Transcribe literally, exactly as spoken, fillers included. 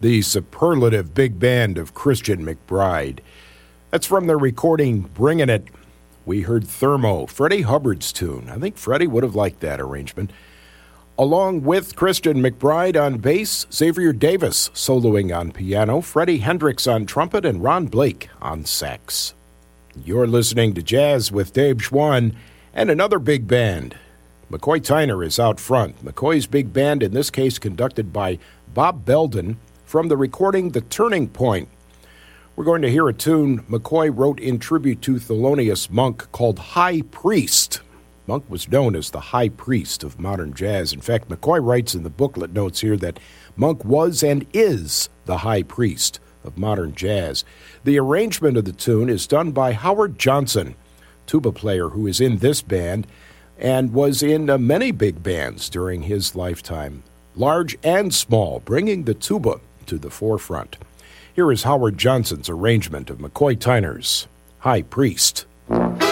the superlative big band of Christian McBride. That's from their recording Bringin' It. We heard Thermo, Freddie Hubbard's tune. I think Freddie would have liked that arrangement. Along with Christian McBride on bass, Xavier Davis soloing on piano, Freddie Hendricks on trumpet, and Ron Blake on sax. You're listening to Jazz with Dave Schwann and another big band. McCoy Tyner is out front. McCoy's big band, in this case conducted by Bob Belden, from the recording The Turning Point. We're going to hear a tune McCoy wrote in tribute to Thelonious Monk called High Priest. Monk was known as the High Priest of modern jazz. In fact, McCoy writes in the booklet notes here that Monk was and is the High Priest of modern jazz. The arrangement of the tune is done by Howard Johnson, tuba player who is in this band and was in uh, many big bands during his lifetime, large and small, bringing the tuba to the forefront. Here is Howard Johnson's arrangement of McCoy Tyner's High Priest.